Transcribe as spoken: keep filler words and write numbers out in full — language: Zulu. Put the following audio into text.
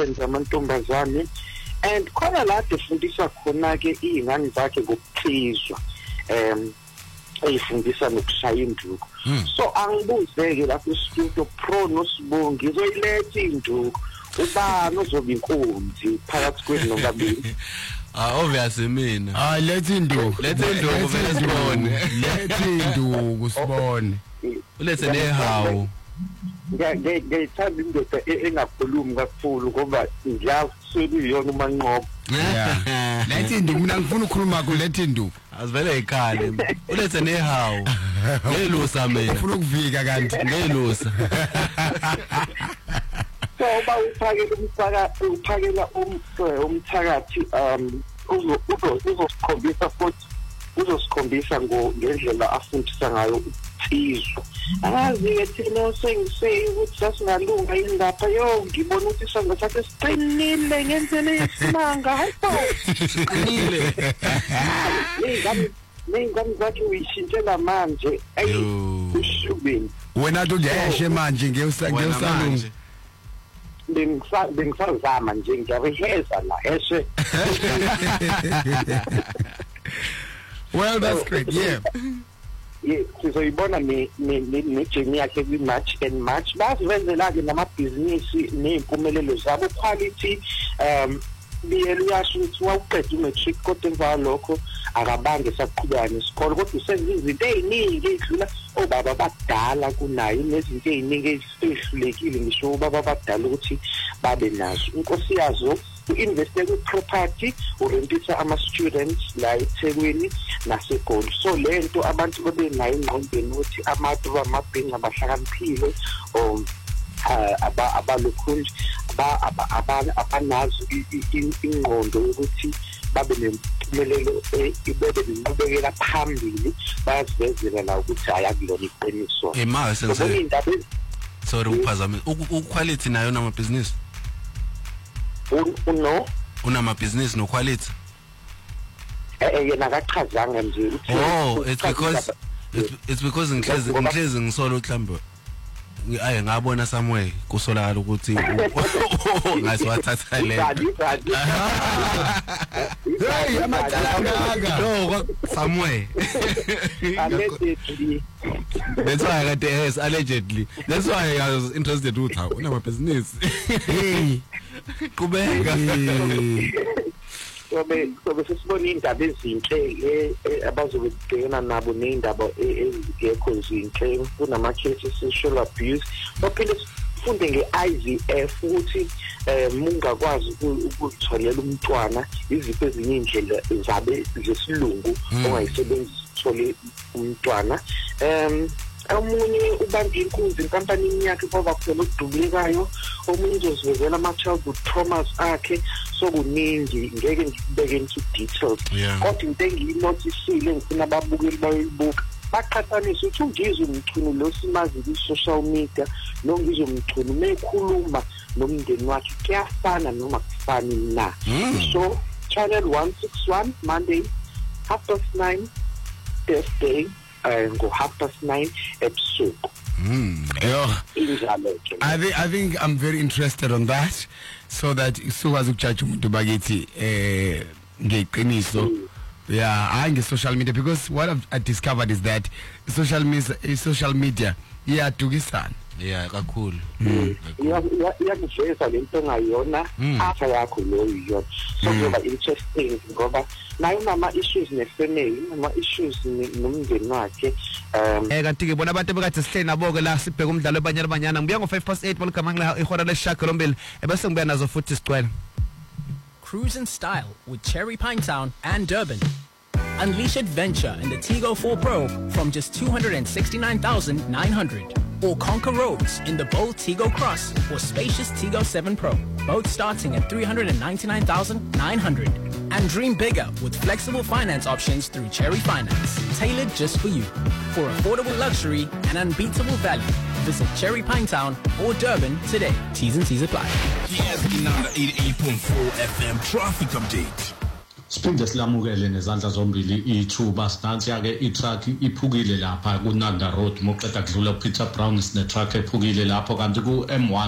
seven zamantombazane, and khona la efundisa khona ke izingane zakhe ngokuphizwa um eyifundisa nokushaya induku. So angibuze ke lapho studio Pro noSibongi ngizoyiletha induku ubani ozoba inkunzi phakathi kwenu nobabili. Ah, obviously mina. Ah, let's induku. Let's induku vele sibone. Let's induku sibone. Ulethe nehawu. Ngiyithanda indoda engakhulumi kakhulu ngoba ngiyasuyiyona umanqobo. Yeah. Let's induku mina ngifuna ukukhuluma ku let's induku. Azivele ikhali. Ulethe nehawu. Ngelusa mina. Ufuna ukuvika kanti ngelusa. So ba uphakela umsakathi uphakela umthakathi um uzosikhombisa futhi uzosikhombisa ngendlela afundisa ngayo uphizwa. Akazi-ke thina sengise ukuthi sasingalunga indaba yo ngibona ukuthi isandla sakhe siqinile ngendlela yesimanga. Hayi bo. Siqinile. Ney'ngane zakhe uyishintshela manje ayi ushubeni. Wena to ngiyeshe manje ngeyosalunga. Bengisazama nje ngiyareheza la eshe. Well, that's great. Yeah. Yeah, sizoyibona ne ne journey yakhe kwi March and March basivenzela ke namabhizinisi nezimpumelelo zabo quality um biyeliyasho ukuthi wawuqeda umatric kodwa emva lokho akabange saqhubeka nesikole kodwa usenza izinto eziningi ezidlula obaba badala kunayo nezinto eziningi ezihlulekile ngisho ubaba abadala ukuthi babe nazo. Inkosi yazo uinveste ku property urentisa ama students la eThekwini naseGoli. So lento abantu bebenayo ingqondweni ukuthi abantu bamabhinga bahlakaniphile um aba abalokhunje aba abanazo ingqondo ukuthi babe nempumelelo ibebe inqubekela phambili bayazivezela la ukuthi ayakulona iqiniso. Ema sense. Sorry uphazame. Uquality nayo nama business. Uno unama business no quality. Eh yena akachazanga nje uthi oh it's because it's, it's because ngihlezi ngihlezi ngisola uhlamba aye ngabona somewhere kusolakala ukuthi ngasiwathatha le hey amathalanga no somewhere allegedly that's why I got yes allegedly that's why I was interested with how unama business hey kubeka sobe sobe sisibona indaba ezinhle abazobhekana nabo neindaba ezingekho zinhle kunama cases sexual abuse baphinde sifunde nge-I V F ukuthi mungakwazi ukutholela umntwana izipho ezinye indlela zabe zesilungu ongayisebenzisa uthole umntwana um omunye ubamba inkunzi enkampanini yakhe ngoba khona ukudubulekayo omunye uzozivezela ama-childhood traumas akhe sokuningi ngeke ngibeke into details kodwa into engiyinotisile ngifuna ababukeli bayibuka baqhathanisa ukuthi ungizwe umchunu lo simazi ku-social media lo ngizwe umchunu mekhuluma nomndeni wakhe kuyafana noma kufani na. So channel one sixty-one Monday half past nine Thursday and go half past nine episode. Mm. I think I think I'm very interested on that, so that sikwazi ukujaja umuntu bakithi eh ngeqiniso. Yeah, I nge social media, because what I've, I discovered is that social media social media iyadukisana. Yeah, kakhulu. Iyakuveza lento engayona apha yakho lo yiyona. So kuba interesting ngoba nayo nama issues nefamily, nama issues nomndeni wakhe. Um eh kanti ke bona abantu bekade sihleli nabo ke la sibheka umdlalo ebanyana banyana ngibuya ngo five past eight balugama ngila ihora leshagalombili ebese ngibuya nazo futhi sigcwele. Cruise in style with Cherry Pinetown and Durban. Unleash adventure in the Tigo four Pro from just two hundred sixty-nine thousand nine hundred. Or conquer roads in the bold Tigo Cross or spacious Tigo seven Pro, both starting at three hundred ninety-nine thousand nine hundred. And dream bigger with flexible finance options through Cherry Finance, tailored just for you. For affordable luxury and unbeatable value, visit Cherry Pinetown or Durban today. T's and C's apply. Yes, eighty-eight point four F M traffic update. Siphinde silamukele nezandla zombili ithuba sinansi ke itruck iphukile lapha kuNanda Road moqeda kudlula uPeter Brown sine truck ephukile lapho kanti ku M one